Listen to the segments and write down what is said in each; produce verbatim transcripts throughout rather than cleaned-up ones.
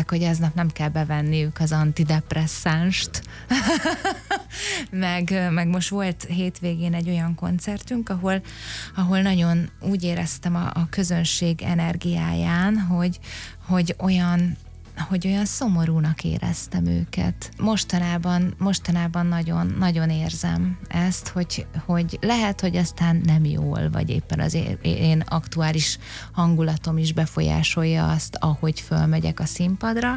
mondták, hogy aznap nem kell bevenniük az antidepresszánst. meg, meg most volt hétvégén egy olyan koncertünk, ahol, ahol nagyon úgy éreztem a, a közönség energiáján, hogy, hogy olyan hogy olyan szomorúnak éreztem őket. Mostanában, mostanában nagyon, nagyon érzem ezt, hogy, hogy lehet, hogy aztán nem jól, vagy éppen az én, én aktuális hangulatom is befolyásolja azt, ahogy fölmegyek a színpadra,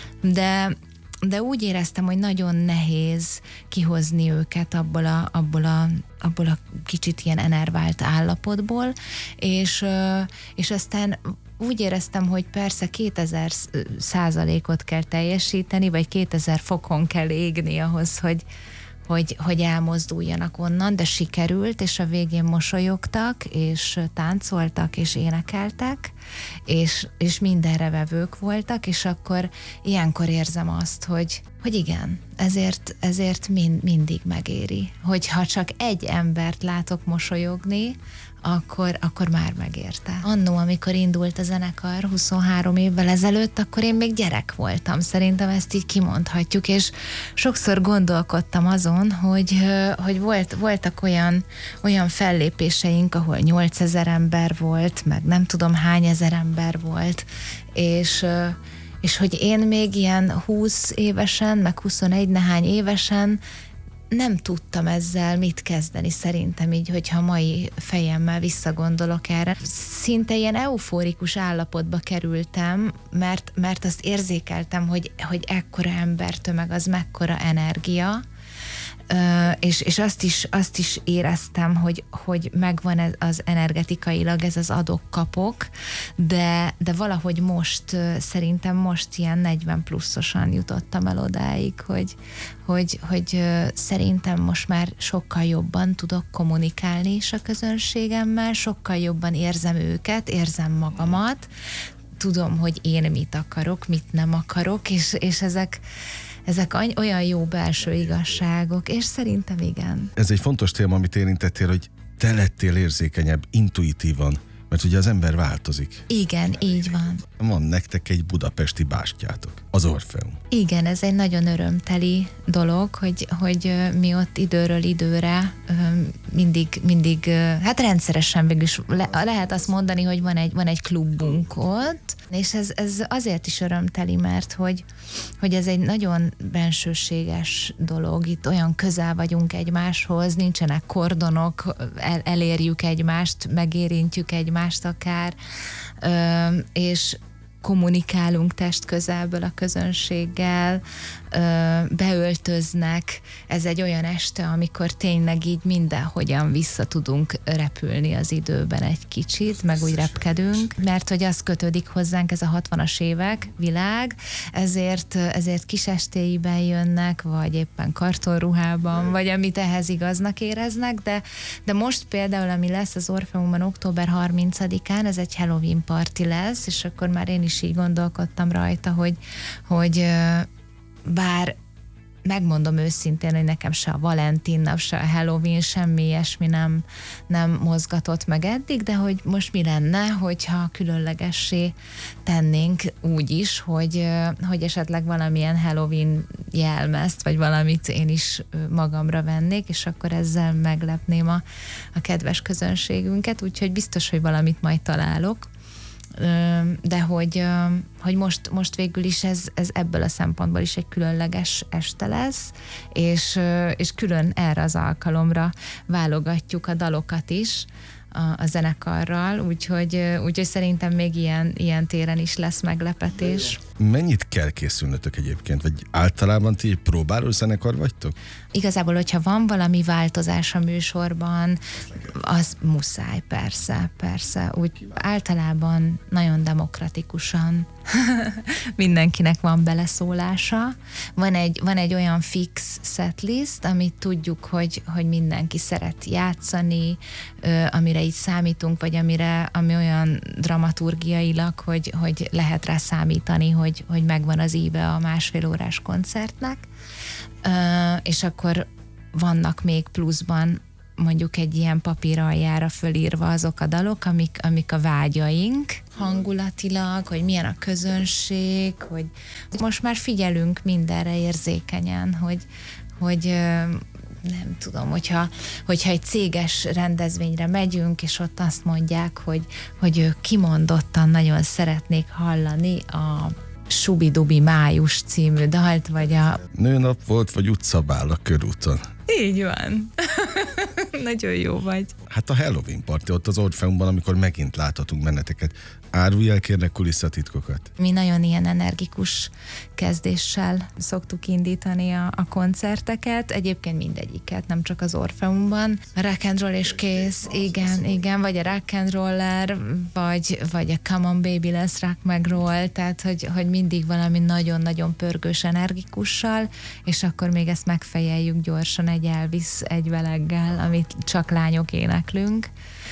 de de úgy éreztem, hogy nagyon nehéz kihozni őket abból a, abból a, abból a kicsit ilyen enervált állapotból, és, és aztán úgy éreztem, hogy persze kétezer százalékot kell teljesíteni, vagy kétezer fokon kell égni ahhoz, hogy, hogy, hogy elmozduljanak onnan, de sikerült, és a végén mosolyogtak, és táncoltak, és énekeltek, és, és mindenre vevők voltak, és akkor ilyenkor érzem azt, hogy, hogy igen, ezért, ezért mind, mindig megéri. Hogyha csak egy embert látok mosolyogni, akkor, akkor már megérte. Annó, amikor indult a zenekar huszonhárom évvel ezelőtt, akkor én még gyerek voltam. Szerintem ezt így kimondhatjuk, és sokszor gondolkodtam azon, hogy, hogy volt, voltak olyan, olyan fellépéseink, ahol nyolcezer ember volt, meg nem tudom hány ezer ember volt, és, és hogy én még ilyen húsz évesen, meg huszonegy nehány évesen nem tudtam ezzel mit kezdeni, szerintem így, hogyha mai fejemmel visszagondolok erre. Szinte ilyen eufórikus állapotba kerültem, mert, mert azt érzékeltem, hogy, hogy ekkora embertömeg, az mekkora energia, Uh, és, és azt is, azt is éreztem, hogy, hogy megvan ez az energetikailag ez az adok-kapok, de, de valahogy most, uh, szerintem most ilyen negyven pluszosan jutottam el odáig, hogy, hogy, hogy uh, szerintem most már sokkal jobban tudok kommunikálni is a közönségemmel, sokkal jobban érzem őket, érzem magamat, tudom, hogy én mit akarok, mit nem akarok, és, és ezek Ezek olyan jó belső igazságok, és szerintem igen. Ez egy fontos téma, amit érintettél, hogy te lettél érzékenyebb, intuitívan, mert ugye az ember változik. Igen, így van. Van nektek egy budapesti bástyátok, az Orfeum. Igen, ez egy nagyon örömteli dolog, hogy, hogy mi ott időről időre mindig, mindig hát rendszeresen végülis le, lehet azt mondani, hogy van egy, van egy klubunk ott, és ez, ez azért is örömteli, mert hogy, hogy ez egy nagyon bensőséges dolog, itt olyan közel vagyunk egymáshoz, nincsenek kordonok, el, elérjük egymást, megérintjük egymást akár, és kommunikálunk testközelből a közönséggel, beöltöznek. Ez egy olyan este, amikor tényleg így mindenhogyan vissza tudunk repülni az időben egy kicsit, meg úgy repkedünk, mert hogy az kötődik hozzánk, ez a hatvanas évek világ, ezért, ezért kisestéiben jönnek, vagy éppen kartonruhában, vagy amit ehhez igaznak éreznek, de, de most például, ami lesz az Orfeumban október harmincadikán, ez egy Halloween party lesz, és akkor már én is így gondolkodtam rajta, hogy, hogy bár megmondom őszintén, hogy nekem se a Valentin nap, se a Halloween, semmi ilyesmi nem, nem mozgatott meg eddig, de hogy most mi lenne, hogyha különlegessé tennénk úgy is, hogy, hogy esetleg valamilyen Halloween jelmezt, vagy valamit én is magamra vennék, és akkor ezzel meglepném a, a kedves közönségünket, úgyhogy biztos, hogy valamit majd találok. De hogy, hogy most, most végül is ez, ez ebből a szempontból is egy különleges este lesz, és, és külön erre az alkalomra válogatjuk a dalokat is a, a zenekarral, úgyhogy, úgyhogy szerintem még ilyen, ilyen téren is lesz meglepetés. Mennyit kell készülnötök egyébként? Vagy általában ti egy próbáló zenekar vagytok? Igazából, hogyha van valami változás a műsorban, az muszáj, persze, persze. Úgy általában nagyon demokratikusan mindenkinek van beleszólása. Van egy, van egy olyan fix setlist, amit tudjuk, hogy, hogy mindenki szeret játszani, amire így számítunk, vagy amire, ami olyan dramaturgiailag, hogy, hogy lehet rá számítani, hogy, hogy megvan az íve a másfél órás koncertnek. Uh, és akkor vannak még pluszban mondjuk egy ilyen papír aljára fölírva azok a dalok, amik, amik a vágyaink, hangulatilag, hogy milyen a közönség, hogy most már figyelünk mindenre érzékenyen, hogy, hogy nem tudom, hogyha, hogyha egy céges rendezvényre megyünk, és ott azt mondják, hogy, hogy ők kimondottan nagyon szeretnék hallani a Subi-dubi május című dalt, vagy a... Nőnap volt, vagy utcabál a körúton. Így van. Nagyon jó vagy. Hát a Halloween party ott az Orfeumban, amikor megint láthatunk benneteket. Árulj el, kérlek, kulisszatitkokat. Mi nagyon ilyen energikus kezdéssel szoktuk indítani a, a koncerteket, egyébként mindegyiket, nem csak az Orfeumban. A rock and roll és kész, igen, igen, vagy a rock and roller, vagy, vagy a Come on baby, lesz rock meg roll, tehát hogy, hogy mindig valami nagyon-nagyon pörgős energikussal, és akkor még ezt megfejeljük gyorsan egy Elvis egyveleggel, amit csak lányok éneklünk.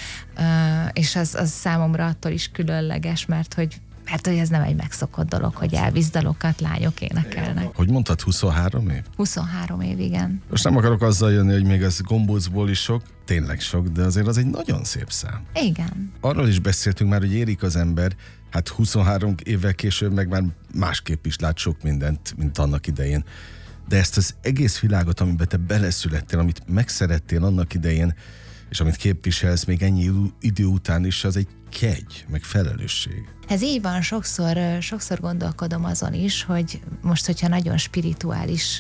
Uh, és az, az számomra attól is különleges, mert hogy, mert hogy ez nem egy megszokott dolog, hogy Elvis dalokat lányok énekelnek. Hogy mondtad, huszonhárom év? huszonhárom év, igen. Most nem akarok azzal jönni, hogy még az gombócból is sok, tényleg sok, de azért az egy nagyon szép szám. Igen. Arról is beszéltünk már, hogy érik az ember, hát huszonhárom évvel később meg már másképp is lát sok mindent, mint annak idején. De ezt az egész világot, amiben te beleszülettél, amit megszerettél annak idején, és amit képviselsz még ennyi idő után is, az egy kegy, meg felelősség. Ez így van, sokszor, sokszor gondolkodom azon is, hogy most, hogyha nagyon spirituális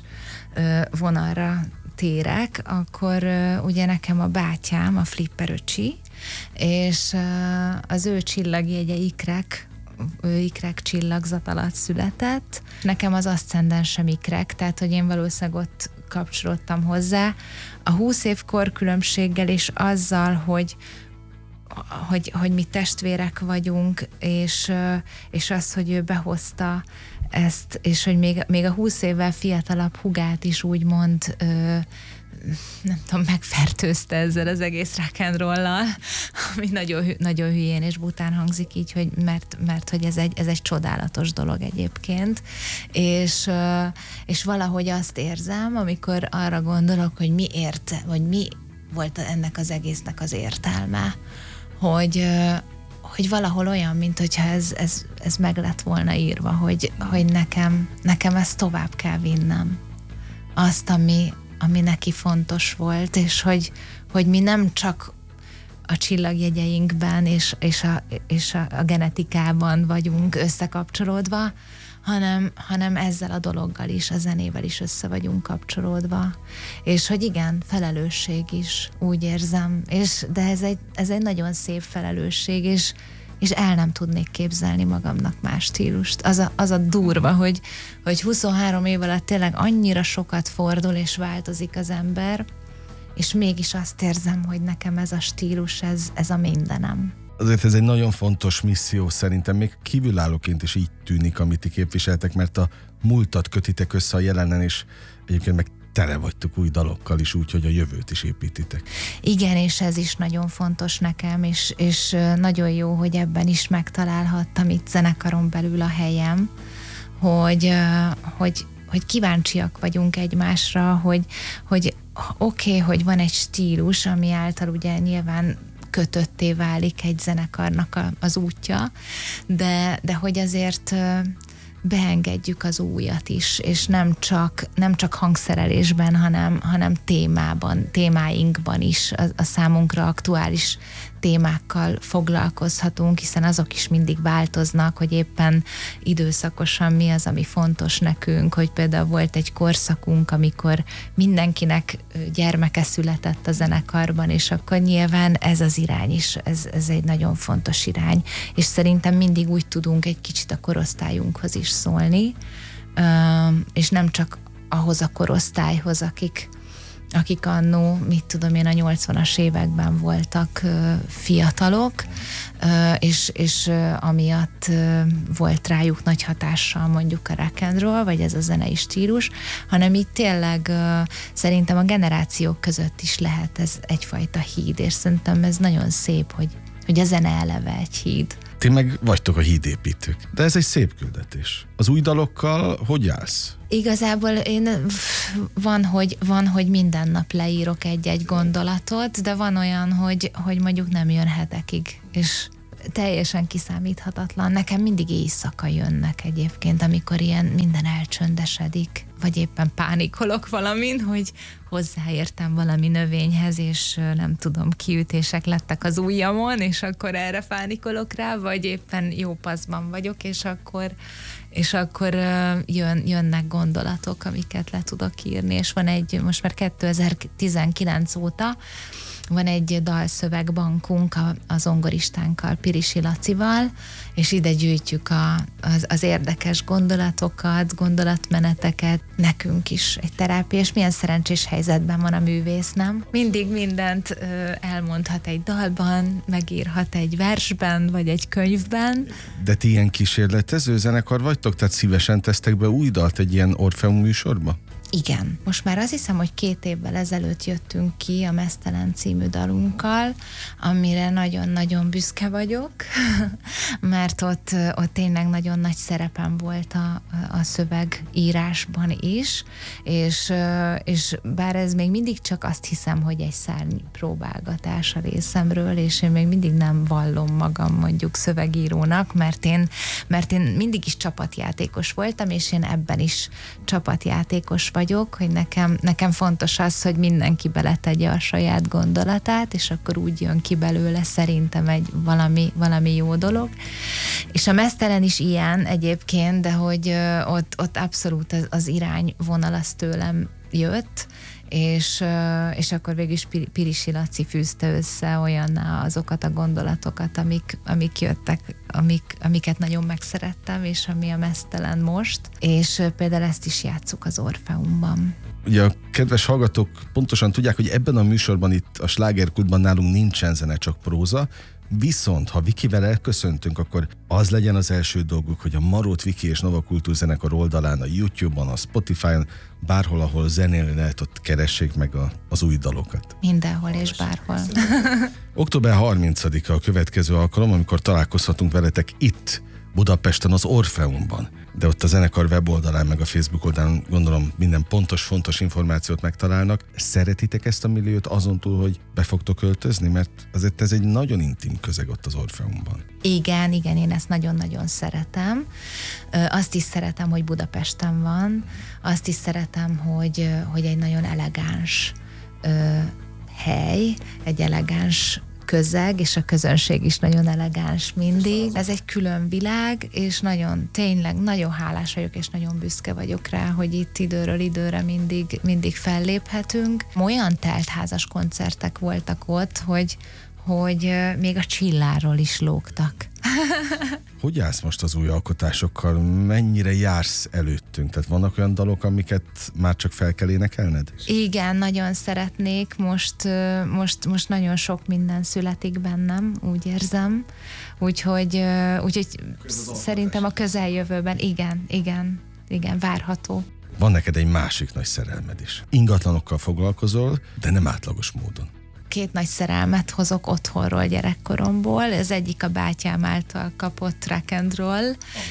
vonalra térek, akkor ugye nekem a bátyám, a Flipper öcsi, és az ő csillagjegye ikrek, ő ikrek csillagzat alatt született. Nekem az aszcendensem ikrek, tehát hogy én valószínűleg ott kapcsolódtam hozzá. A húsz év korkülönbséggel és azzal, hogy, hogy, hogy mi testvérek vagyunk, és, és az, hogy ő behozta ezt, és hogy még, még a húsz évvel fiatalabb hugát is úgymond nem tudom, megfertőzte ezzel az egész rock and roll-lal, ami nagyon, nagyon hülyén és bután hangzik így, hogy mert, mert hogy ez egy, ez egy csodálatos dolog egyébként, és, és valahogy azt érzem, amikor arra gondolok, hogy mi érte, vagy mi volt ennek az egésznek az értelme, hogy, hogy valahol olyan, mint hogyha ez, ez, ez meg lett volna írva, hogy, hogy nekem, nekem ezt tovább kell vinnem. Azt, ami ami neki fontos volt, és hogy, hogy mi nem csak a csillagjegyeinkben és, és, a, és a, a genetikában vagyunk összekapcsolódva, hanem, hanem ezzel a dologgal is, a zenével is össze vagyunk kapcsolódva. És hogy igen, felelősség is, úgy érzem, és, de ez egy, ez egy nagyon szép felelősség, és, és el nem tudnék képzelni magamnak más stílust. Az a, az a durva, hogy, hogy huszonhárom év alatt tényleg annyira sokat fordul és változik az ember, és mégis azt érzem, hogy nekem ez a stílus, ez, ez a mindenem. Azért ez egy nagyon fontos misszió, szerintem még kívülállóként is így tűnik, amit ti képviseltek, mert a múltat kötitek össze a jelenen, és egyébként meg tele vagytok új dalokkal is, úgy, hogy a jövőt is építitek. Igen, és ez is nagyon fontos nekem, és, és nagyon jó, hogy ebben is megtalálhattam itt zenekaron belül a helyem, hogy, hogy, hogy kíváncsiak vagyunk egymásra, hogy, hogy oké, okay, hogy van egy stílus, ami által ugye nyilván kötötté válik egy zenekarnak a, az útja, de, de hogy azért beengedjük az újat is, és nem csak, nem csak hangszerelésben, hanem, hanem témában, témáinkban is a, a számunkra aktuális témákkal foglalkozhatunk, hiszen azok is mindig változnak, hogy éppen időszakosan mi az, ami fontos nekünk, hogy például volt egy korszakunk, amikor mindenkinek gyermeke született a zenekarban, és akkor nyilván ez az irány is, ez, ez egy nagyon fontos irány, és szerintem mindig úgy tudunk egy kicsit a korosztályunkhoz is szólni, és nem csak ahhoz a korosztályhoz, akik akik annó, mit tudom én, a nyolcvanas években voltak uh, fiatalok, uh, és, és uh, amiatt uh, volt rájuk nagy hatással mondjuk a rock and roll, vagy ez a zenei stílus, hanem itt tényleg uh, szerintem a generációk között is lehet ez egyfajta híd, és szerintem ez nagyon szép, hogy, hogy a zene eleve egy híd. Ti meg vagytok a hídépítők. De ez egy szép küldetés. Az új dalokkal hogy állsz? Igazából én van, hogy, van, hogy minden nap leírok egy-egy gondolatot, de van olyan, hogy, hogy mondjuk nem jön hetekig, és teljesen kiszámíthatatlan. Nekem mindig éjszaka jönnek egyébként, amikor ilyen minden elcsöndesedik, vagy éppen pánikolok valamin, hogy hozzáértem valami növényhez, és nem tudom, kiütések lettek az ujjamon, és akkor erre pánikolok rá, vagy éppen jó paszban vagyok, és akkor, és akkor jön, jönnek gondolatok, amiket le tudok írni, és van egy, most már kétezer-tizenkilenc óta van egy dalszövegbankunk az zongoristánkkal, Pirisi Lacival, és ide gyűjtjük a, az, az érdekes gondolatokat, gondolatmeneteket, nekünk is egy terápia, és milyen szerencsés helyzetben van a művész, nem? Mindig mindent ö, elmondhat egy dalban, megírhat egy versben, vagy egy könyvben. De ti ilyen kísérletező zenekar vagytok? Tehát szívesen tesztek be új dalt egy ilyen Orfeum műsorba? Igen. Most már azt hiszem, hogy két évvel ezelőtt jöttünk ki a Meztelen című dalunkkal, amire nagyon-nagyon büszke vagyok, mert ott, ott tényleg nagyon nagy szerepem volt a, a szövegírásban is, és, és bár ez még mindig csak azt hiszem, hogy egy szárny próbálgatás a részemről, és én még mindig nem vallom magam mondjuk szövegírónak, mert én, mert én mindig is csapatjátékos voltam, és én ebben is csapatjátékos vagyok, hogy nekem, nekem fontos az, hogy mindenki beletegye a saját gondolatát, és akkor úgy jön ki belőle szerintem egy valami, valami jó dolog. És a Meztelen is ilyen egyébként, de hogy ö, ott, ott abszolút az, az irányvonal az tőlem jött, és, és akkor végül is Pirisi Laci fűzte össze olyanná azokat a gondolatokat, amik, amik jöttek, amik, amiket nagyon megszerettem, és ami a Meztelen most, és például ezt is játsszuk az Orfeumban. Ugye a kedves hallgatók pontosan tudják, hogy ebben a műsorban itt a Slágerkultban nálunk nincsen zene, csak próza, viszont ha Vikivel elköszöntünk, akkor az legyen az első dolguk, hogy a Marót Viki és Nova Kultúr zenekar oldalán, a YouTube-on, a Spotify-on, bárhol, ahol zenélni lehet, ott keressék meg a, az új dalokat. Mindenhol és bárhol. október harmincadika a következő alkalom, amikor találkozhatunk veletek itt, Budapesten, az Orfeumban. De ott a zenekar weboldalán, meg a Facebook oldalán gondolom minden pontos, fontos információt megtalálnak. Szeretitek ezt a milliót azon túl, hogy be fogtok költözni? Mert azért ez egy nagyon intim közeg ott az Orfeumban. Igen, igen, én ezt nagyon-nagyon szeretem. Azt is szeretem, hogy Budapesten van. Azt is szeretem, hogy, hogy egy nagyon elegáns ö, hely, egy elegáns közeg, és a közönség is nagyon elegáns mindig. Ez egy külön világ, és nagyon, tényleg nagyon hálás vagyok, és nagyon büszke vagyok rá, hogy itt időről időre mindig, mindig felléphetünk. Olyan teltházas koncertek voltak ott, hogy, hogy még a Csilláról is lógtak. Hogy állsz most az új alkotásokkal? Mennyire jársz előttünk? Tehát vannak olyan dalok, amiket már csak fel kell énekelned? Igen, nagyon szeretnék. Most, most, most nagyon sok minden születik bennem, úgy érzem. Úgyhogy, úgyhogy szerintem a közeljövőben igen, igen, igen, várható. Van neked egy másik nagy szerelmed is. Ingatlanokkal foglalkozol, de nem átlagos módon. Két nagy szerelmet hozok otthonról, gyerekkoromból. Ez egyik a bátyám által kapott rock and roll.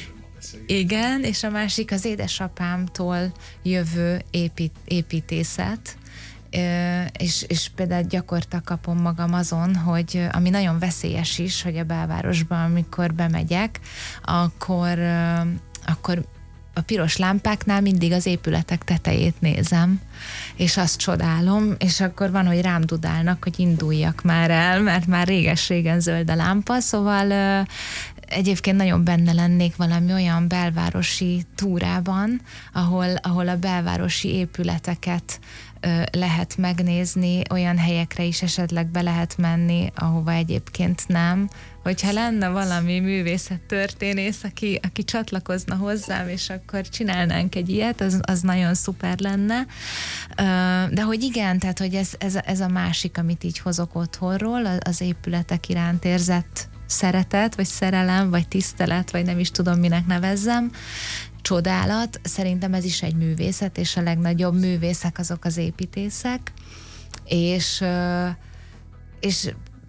Igen, és a másik az édesapámtól jövő épít, építészet. És, és például gyakorta kapom magam azon, hogy ami nagyon veszélyes is, hogy a belvárosban, amikor bemegyek, akkor, akkor a piros lámpáknál mindig az épületek tetejét nézem, és azt csodálom, és akkor van, hogy rám dudálnak, hogy induljak már el, mert már réges-régen zöld a lámpa, szóval egyébként nagyon benne lennék valami olyan belvárosi túrában, ahol, ahol a belvárosi épületeket lehet megnézni, olyan helyekre is esetleg be lehet menni, ahova egyébként nem. Hogyha lenne valami művészettörténész, aki, aki csatlakozna hozzám, és akkor csinálnánk egy ilyet, az, az nagyon szuper lenne. De hogy igen, tehát hogy ez, ez, ez a másik, amit így hozok otthonról, az épületek iránt érzett szeretet, vagy szerelem, vagy tisztelet, vagy nem is tudom, minek nevezzem, csodálat. Szerintem ez is egy művészet, és a legnagyobb művészek azok az építészek, és, és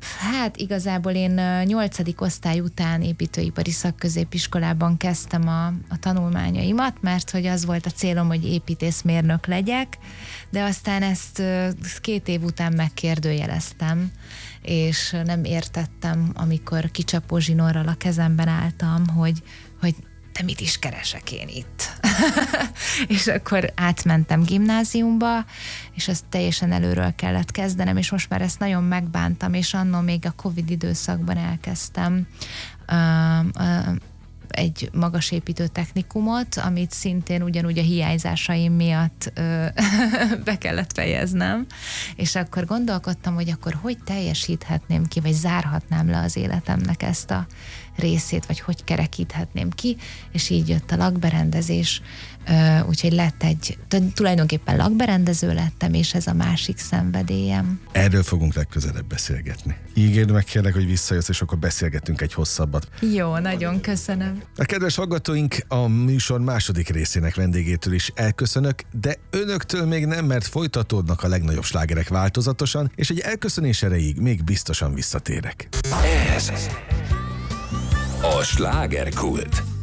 Hát igazából én nyolcadik osztály után építőipari szakközépiskolában kezdtem a, a tanulmányaimat, mert hogy az volt a célom, hogy építészmérnök legyek, de aztán ezt két év után megkérdőjeleztem, és nem értettem, amikor kicsapó zsinórral a kezemben álltam, hogy, hogy de mit is keresek én itt? És akkor átmentem gimnáziumba, és ezt teljesen előről kellett kezdenem, és most már ezt nagyon megbántam, és annól még a Covid időszakban elkezdtem uh, uh, egy magasépítő technikumot, amit szintén ugyanúgy a hiányzásaim miatt ö, be kellett fejeznem, és akkor gondolkodtam, hogy akkor hogy teljesíthetném ki, vagy zárhatnám le az életemnek ezt a részét, vagy hogy kerekíthetném ki, és így jött a lakberendezés, ö, úgyhogy lett egy, tulajdonképpen lakberendező lettem, és ez a másik szenvedélyem. Erről fogunk legközelebb beszélgetni. Ígérd meg kérlek, hogy visszajössz, és akkor beszélgetünk egy hosszabbat. Jó, nagyon köszönöm. A kedves hallgatóink, a műsor második részének vendégétől is elköszönök, de önöktől még nem, mert folytatódnak a legnagyobb slágerek változatosan, és egy elköszönés erejéig még biztosan visszatérek. Ez a slágerkult.